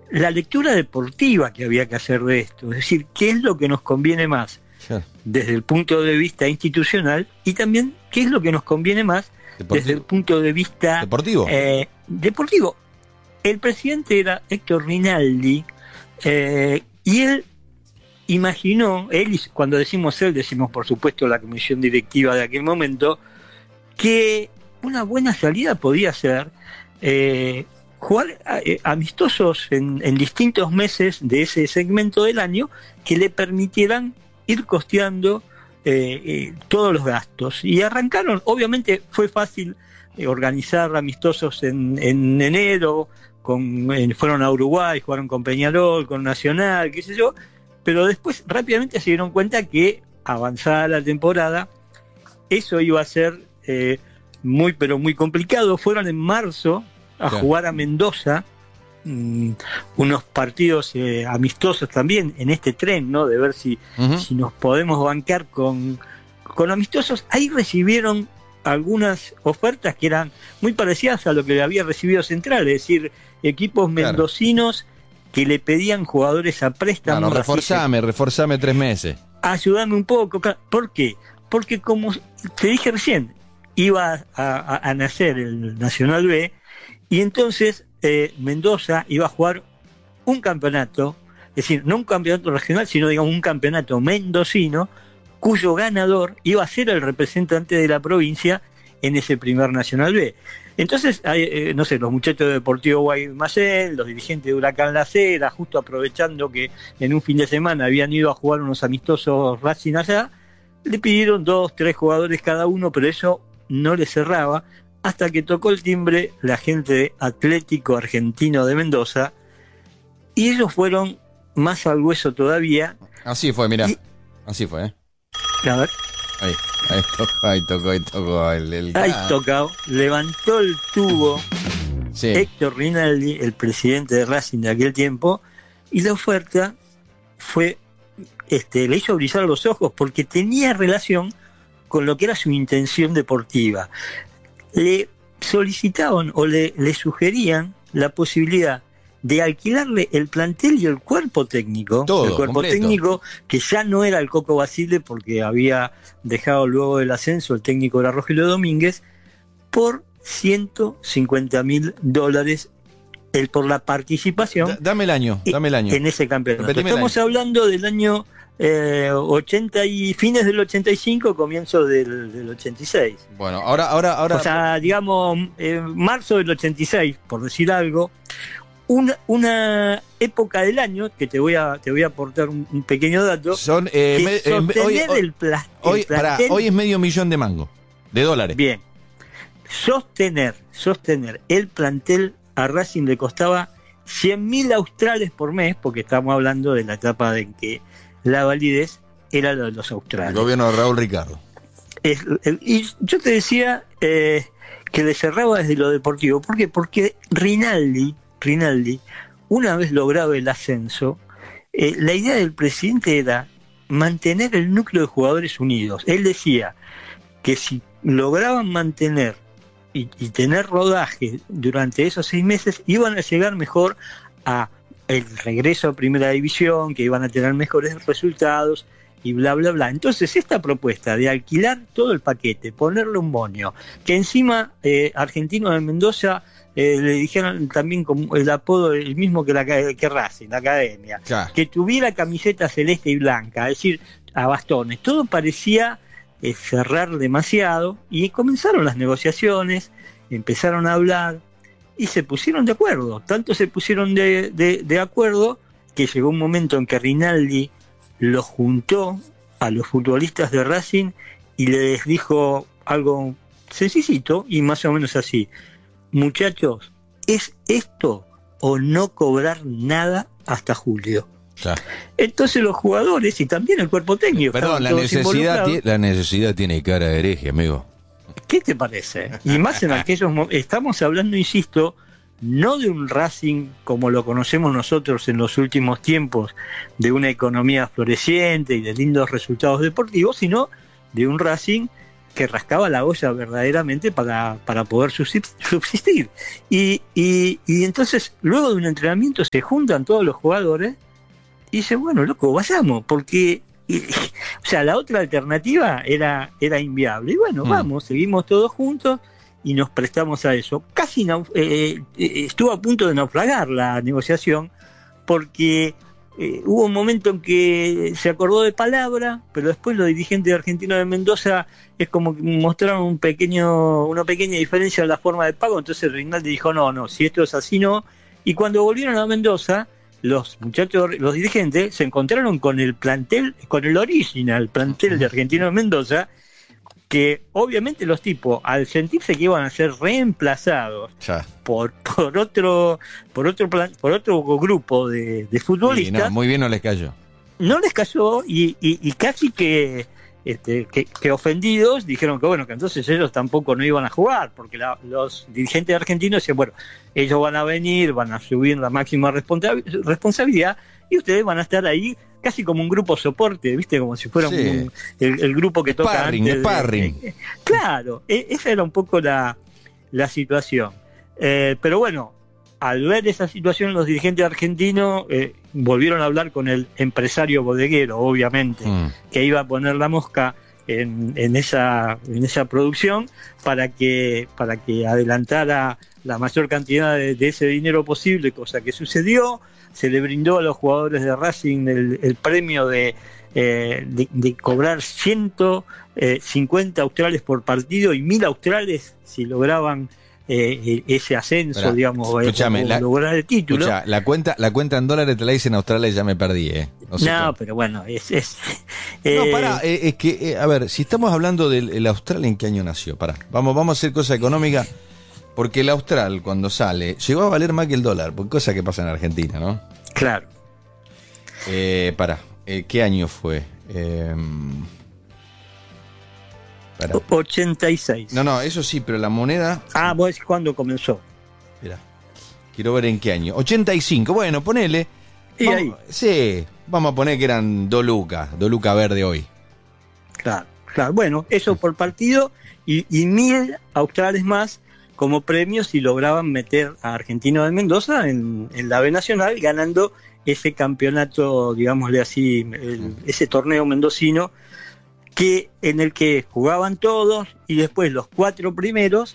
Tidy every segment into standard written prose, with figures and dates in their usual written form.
la lectura deportiva que había que hacer de esto, es decir, qué es lo que nos conviene más desde el punto de vista institucional y también qué es lo que nos conviene más desde el punto de vista deportivo. El presidente era Héctor Rinaldi y él imaginó, cuando decimos él, decimos por supuesto la comisión directiva de aquel momento, que una buena salida podía ser jugar amistosos en distintos meses de ese segmento del año que le permitieran ir costeando todos los gastos. Y arrancaron, obviamente fue fácil organizar amistosos en enero, fueron a Uruguay, jugaron con Peñarol, con Nacional, qué sé yo, pero después rápidamente se dieron cuenta que avanzada la temporada, eso iba a ser muy pero muy complicado. Fueron en marzo a jugar a Mendoza, unos partidos amistosos también en este tren, ¿no? De ver si nos podemos bancar con amistosos. Ahí recibieron algunas ofertas que eran muy parecidas a lo que había recibido Central, es decir, equipos mendocinos que le pedían jugadores a préstamo. Claro, reforzame 3 meses. Ayúdame un poco. ¿Por qué? Porque como te dije recién, iba a nacer el Nacional B, y entonces Mendoza iba a jugar un campeonato, es decir, no un campeonato regional, sino digamos un campeonato mendocino, cuyo ganador iba a ser el representante de la provincia en ese primer Nacional B. Entonces, no sé, los muchachos de Deportivo Guaymallén, los dirigentes de Huracán La Cera, justo aprovechando que en un fin de semana habían ido a jugar unos amistosos Racing allá, le pidieron 2, 3 jugadores cada uno, pero eso no le cerraba, hasta que tocó el timbre la gente de Atlético Argentino de Mendoza, y ellos fueron más al hueso todavía. Así fue, mirá. Así fue, A ver. Ahí tocó el ahí tocó, levantó el tubo Héctor Rinaldi, el presidente de Racing de aquel tiempo, y la oferta fue, le hizo brillar los ojos porque tenía relación con lo que era su intención deportiva. Le solicitaban o le sugerían la posibilidad de alquilarle el plantel y el cuerpo técnico. Todo, el cuerpo completo. técnico que ya no era el Coco Basile porque había dejado luego del ascenso, el técnico era Rogelio Domínguez, por $150,000 por la participación. Dame el año. En ese campeonato. Repetime Estamos hablando del año 80 y fines del 85, comienzo del 86. Bueno, ahora. O sea, digamos, marzo del 86, por decir algo. Una época del año, que te voy a aportar un pequeño dato, son hoy es $500,000 de dólares. Bien. Sostener el plantel a Racing le costaba 100.000 australes por mes, porque estamos hablando de la etapa en que la validez era lo de los australes. El gobierno de Raúl Ricardo. Y yo te decía que le cerraba desde lo deportivo. ¿Por qué? Porque Rinaldi, una vez logrado el ascenso, la idea del presidente era mantener el núcleo de jugadores unidos. Él decía que si lograban mantener y tener rodaje durante esos 6 meses, iban a llegar mejor a el regreso a Primera División, que iban a tener mejores resultados y bla, bla, bla. Entonces esta propuesta de alquilar todo el paquete, ponerle un moño, que encima Argentino de Mendoza le dijeron también como el apodo el mismo que Racing, la academia, que tuviera camiseta celeste y blanca, es decir, a bastones. Todo parecía cerrar demasiado y comenzaron las negociaciones, empezaron a hablar y se pusieron de acuerdo. Tanto se pusieron de acuerdo que llegó un momento en que Rinaldi los juntó a los futbolistas de Racing y les dijo algo sencillito y más o menos así: muchachos, ¿es esto o no cobrar nada hasta julio? Entonces los jugadores y también el cuerpo técnico. Perdón, la necesidad tiene cara de hereje, amigo. ¿Qué te parece? Y más en aquellos momentos, estamos hablando, insisto, no de un Racing como lo conocemos nosotros en los últimos tiempos, de una economía floreciente y de lindos resultados deportivos, sino de un Racing que rascaba la olla verdaderamente para poder subsistir. Y entonces, luego de un entrenamiento, se juntan todos los jugadores y dicen, bueno, loco, vayamos, porque o sea, la otra alternativa era inviable. Y bueno, vamos, seguimos todos juntos y nos prestamos a eso. Casi estuvo a punto de naufragar la negociación, porque hubo un momento en que se acordó de palabra, pero después los dirigentes argentinos de Mendoza es como que mostraron una pequeña diferencia en la forma de pago. Entonces Rinaldi dijo, no, si esto es así, no. Y cuando volvieron a Mendoza, los dirigentes se encontraron con el plantel, con el original plantel de Argentinos de Mendoza, que obviamente los tipos, al sentirse que iban a ser reemplazados por otro grupo de futbolistas, no, muy bien no les cayó. No les cayó y casi que ofendidos dijeron que bueno, que entonces ellos tampoco no iban a jugar, porque los dirigentes argentinos decían, bueno, ellos van a venir, van a subir la máxima responsabilidad y ustedes van a estar ahí casi como un grupo soporte, ¿viste? Como si fuera el grupo que toca sparring. Claro, esa era un poco la situación. Pero bueno, al ver esa situación, los dirigentes argentinos volvieron a hablar con el empresario bodeguero, obviamente, que iba a poner la mosca en esa producción para que adelantara la mayor cantidad de ese dinero posible, cosa que sucedió. Se le brindó a los jugadores de Racing el premio de cobrar 150 australes por partido y 1.000 australes si lograban ese ascenso, lograr el título. Escuchá, la cuenta en dólares te la hice en Australia y ya me perdí, No, pero bueno, no, pará, es que, a ver, si estamos hablando del Austral, ¿en qué año nació? Pará, vamos a hacer cosa económica, porque el Austral, cuando sale, llegó a valer más que el dólar, por cosa que pasa en Argentina, ¿no? Claro. Pará, ¿qué año fue? 86. No, eso sí, pero la moneda... vos decís cuándo comenzó. Mirá, quiero ver en qué año. 85, bueno, ponele. Ahí. Sí, vamos a poner que eran 2 lucas verde hoy. Claro. Bueno, eso por partido y 1.000 australes más como premio si lograban meter a Argentinos de Mendoza en la B Nacional, ganando ese campeonato, digámosle así, ese torneo mendocino, en el que jugaban todos y después los 4 primeros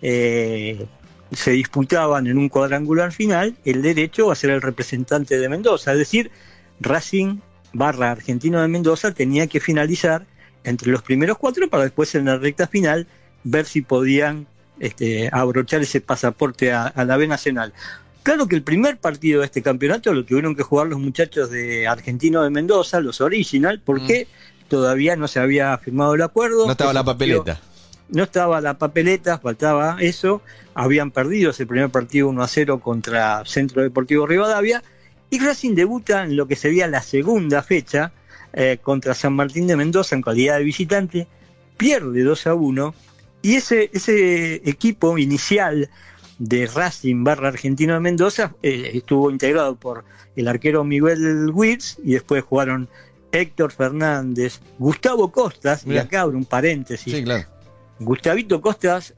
se disputaban en un cuadrangular final el derecho a ser el representante de Mendoza. Es decir, Racing / Argentino de Mendoza tenía que finalizar entre los primeros 4 para después en la recta final ver si podían abrochar ese pasaporte a la B Nacional. Claro que el primer partido de este campeonato lo tuvieron que jugar los muchachos de Argentino de Mendoza, los original, porque todavía no se había firmado el acuerdo. No estaba la papeleta. No estaba la papeleta, faltaba eso. Habían perdido ese primer partido 1-0 contra Centro Deportivo Rivadavia. Y Racing debuta en lo que sería la segunda fecha contra San Martín de Mendoza en calidad de visitante. Pierde 2-1. Y ese equipo inicial de Racing / Argentino de Mendoza estuvo integrado por el arquero Miguel Wirtz y después jugaron Héctor Fernández, Gustavo Costas, y acá abro un paréntesis. Sí, claro. Gustavito Costas,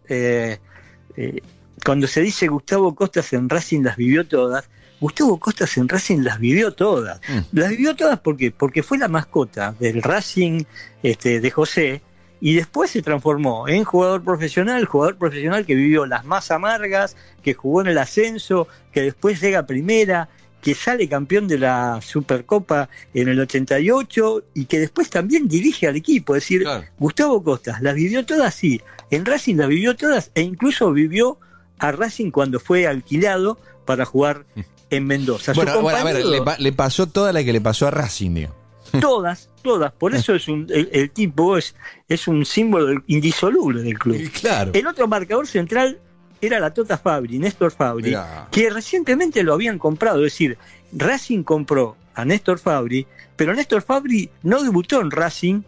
cuando se dice Gustavo Costas en Racing las vivió todas, Gustavo Costas en Racing las vivió todas. Las vivió todas ¿por qué? Porque fue la mascota del Racing de José, y después se transformó en jugador profesional que vivió las más amargas, que jugó en el ascenso, que después llega a primera, que sale campeón de la Supercopa en el 88 y que después también dirige al equipo. Es decir, claro, Gustavo Costas las vivió todas, sí, en Racing las vivió todas, e incluso vivió a Racing cuando fue alquilado para jugar en Mendoza. Bueno, a ver, le pasó toda la que le pasó a Racing, digo. Todas, por eso el tipo es un símbolo indisoluble del club. Claro. El otro marcador central era la Tota Fabri, Néstor Fabri, que recientemente lo habían comprado. Es decir, Racing compró a Néstor Fabri, pero Néstor Fabri no debutó en Racing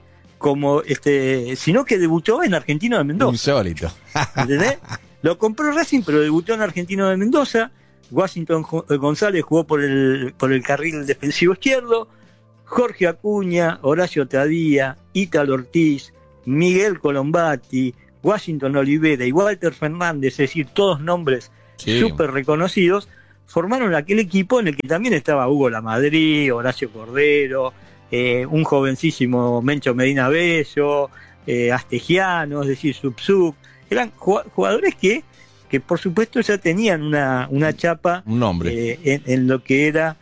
sino que debutó en Argentino de Mendoza. Insólito. ¿Entendés? Lo compró Racing, pero debutó en Argentino de Mendoza. Washington González jugó por el carril defensivo izquierdo. Jorge Acuña, Horacio Tadía, Ítalo Ortiz, Miguel Colombati, Washington Olivera y Walter Fernández, es decir, todos nombres súper reconocidos, formaron aquel equipo en el que también estaba Hugo Lamadrid, Horacio Cordero, un jovencísimo Mencho Medina Bello, Astegiano, es decir, Subsub. Eran jugadores que por supuesto ya tenían una chapa, un nombre, en lo que era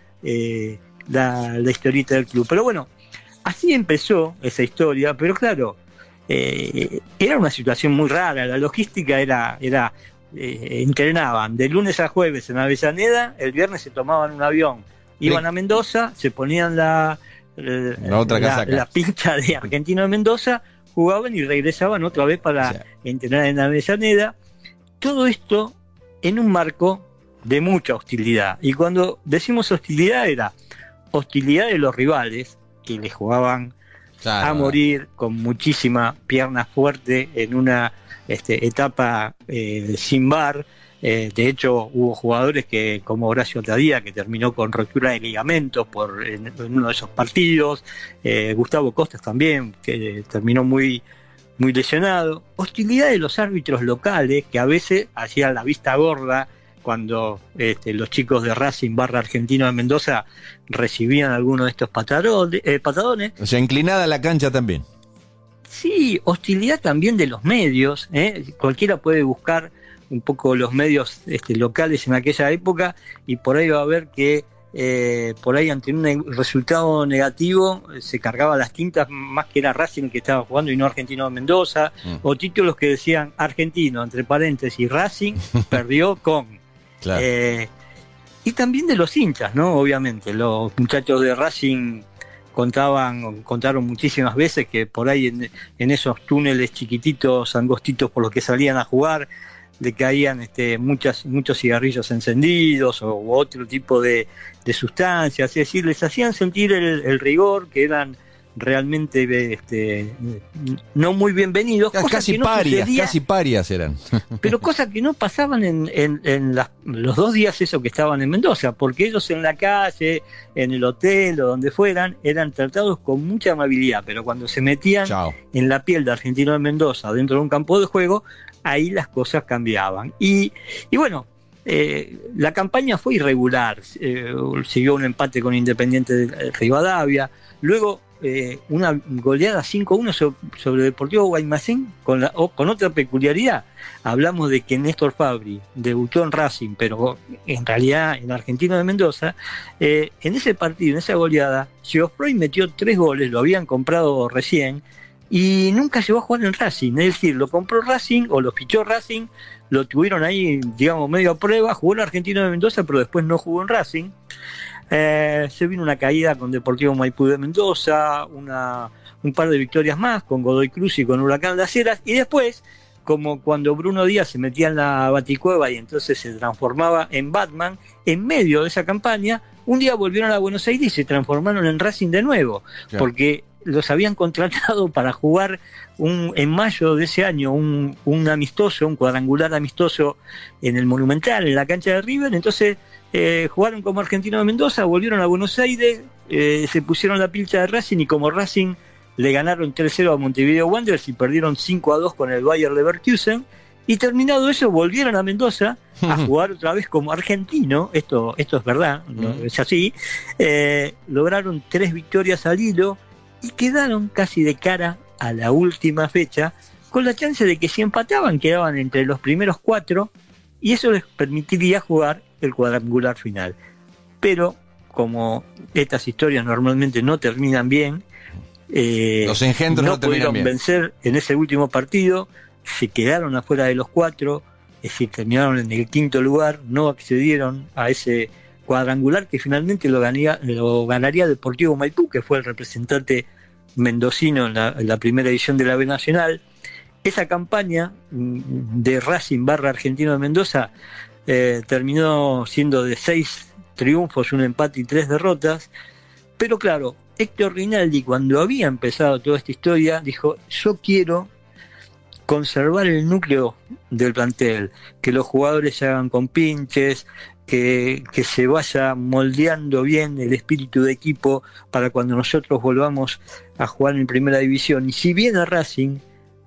la historieta del club. Pero bueno, así empezó esa historia, pero claro, era una situación muy rara. La logística era entrenaban de lunes a jueves en Avellaneda, el viernes se tomaban un avión, iban a Mendoza, se ponían la pincha de Argentino de Mendoza, jugaban y regresaban otra vez para entrenar en Avellaneda. Todo esto en un marco de mucha hostilidad. Y cuando decimos hostilidad, era hostilidad de los rivales, que les jugaban a morir, con muchísima pierna fuerte en una etapa sin VAR. De hecho, hubo jugadores como Horacio Tadía, que terminó con rotura de ligamentos en uno de esos partidos. Gustavo Costas también, que terminó muy, muy lesionado. Hostilidad de los árbitros locales, que a veces hacían la vista gorda cuando los chicos de Racing / Argentino de Mendoza recibían alguno de estos patadones. O sea, inclinada la cancha también. Sí, hostilidad también de los medios. Cualquiera puede buscar un poco los medios locales en aquella época y por ahí va a ver que por ahí ante un resultado negativo se cargaba las tintas, más que era Racing que estaba jugando y no Argentino de Mendoza, o títulos que decían Argentino, entre paréntesis, Racing perdió con... Claro. Y también de los hinchas, ¿no? Obviamente, los muchachos de Racing contaron muchísimas veces que por ahí en esos túneles chiquititos, angostitos por los que salían a jugar, le caían muchos cigarrillos encendidos o otro tipo de sustancias, es decir, les hacían sentir el rigor, que eran realmente no muy bienvenidos. Casi parias eran. Pero cosas que no pasaban en los 2 días que estaban en Mendoza, porque ellos en la calle, en el hotel o donde fueran, eran tratados con mucha amabilidad, pero cuando se metían en la piel de Argentino de Mendoza dentro de un campo de juego, ahí las cosas cambiaban. Y bueno, la campaña fue irregular, siguió un empate con Independiente de Rivadavia, luego una goleada 5-1 sobre Deportivo Guaymallén, con otra peculiaridad. Hablamos de que Néstor Fabri debutó en Racing, pero en realidad en Argentino de Mendoza. En ese partido, en esa goleada, Geoffroy metió 3 goles, lo habían comprado recién, y nunca llegó a jugar en Racing. Es decir, lo compró Racing o lo fichó Racing, lo tuvieron ahí, digamos, medio a prueba, jugó en Argentino de Mendoza, pero después no jugó en Racing. Se vino una caída con Deportivo Maipú de Mendoza, un par de victorias más con Godoy Cruz y con Huracán Las Heras, y después, como cuando Bruno Díaz se metía en la Baticueva y entonces se transformaba en Batman, en medio de esa campaña, un día volvieron a Buenos Aires y se transformaron en Racing de nuevo, porque los habían contratado para jugar en mayo de ese año un amistoso, un cuadrangular amistoso en el Monumental, en la cancha de River. Entonces jugaron como Argentino de Mendoza, volvieron a Buenos Aires, se pusieron la pincha de Racing, y como Racing le ganaron 3-0 a Montevideo Wanderers y perdieron 5-2 con el Bayer Leverkusen, y terminado eso volvieron a Mendoza a jugar otra vez como Argentino. Esto es verdad, ¿no? Es así. Lograron 3 victorias al hilo y quedaron casi de cara a la última fecha, con la chance de que si empataban quedaban entre los primeros 4, y eso les permitiría jugar el cuadrangular final. Pero como estas historias normalmente no terminan bien, los engendros no pudieron vencer en ese último partido, se quedaron afuera de los 4, es decir, terminaron en el 5º lugar, no accedieron a ese cuadrangular que finalmente lo ganaría Deportivo Maipú, que fue el representante mendocino en la primera edición de la B Nacional. Esa campaña de Racing / Argentino de Mendoza terminó siendo de 6 triunfos, un empate y 3 derrotas, pero claro, Héctor Rinaldi, cuando había empezado toda esta historia, dijo: yo quiero conservar el núcleo del plantel, que los jugadores se hagan con pinches, que se vaya moldeando bien el espíritu de equipo para cuando nosotros volvamos a jugar en primera división. Y si bien a Racing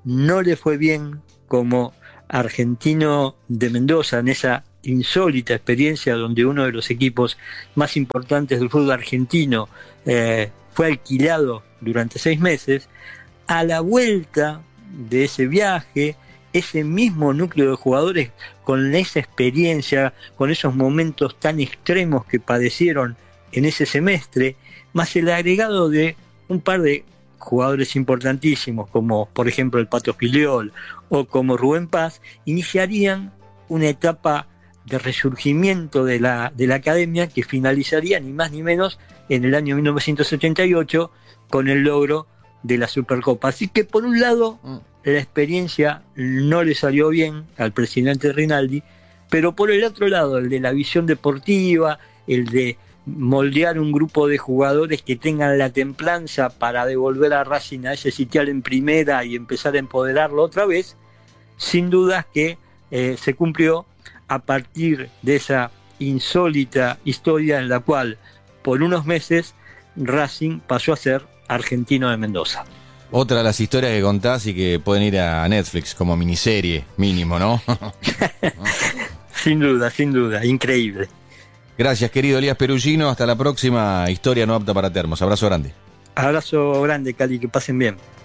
no le fue bien como Argentino de Mendoza en esa insólita experiencia donde uno de los equipos más importantes del fútbol argentino fue alquilado durante 6 meses. A la vuelta de ese viaje, ese mismo núcleo de jugadores con esa experiencia, con esos momentos tan extremos que padecieron en ese semestre, más el agregado de un par de jugadores importantísimos como por ejemplo el Pato Filiol o como Rubén Paz, iniciarían una etapa de resurgimiento de la academia que finalizaría ni más ni menos en el año 1978 con el logro de la Supercopa. Así que por un lado la experiencia no le salió bien al presidente Rinaldi, pero por el otro lado, el de la visión deportiva, el de moldear un grupo de jugadores que tengan la templanza para devolver a Racing a ese sitial en primera y empezar a empoderarlo otra vez, sin dudas que se cumplió a partir de esa insólita historia en la cual por unos meses Racing pasó a ser Argentino de Mendoza. Otra de las historias que contás y que pueden ir a Netflix como miniserie, mínimo, ¿no? Sin duda, increíble. Gracias, querido Elías Perugino. Hasta la próxima historia no apta para termos. Abrazo grande. Abrazo grande, Cali, que pasen bien.